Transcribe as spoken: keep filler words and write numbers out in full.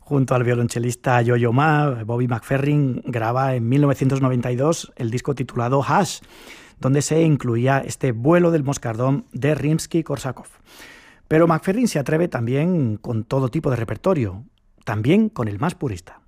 Junto al violonchelista Yo-Yo Ma, Bobby McFerrin graba en mil novecientos noventa y dos el disco titulado Hush, donde se incluía este Vuelo del moscardón de Rimsky-Korsakov. Pero McFerrin se atreve también con todo tipo de repertorio, también con el más purista.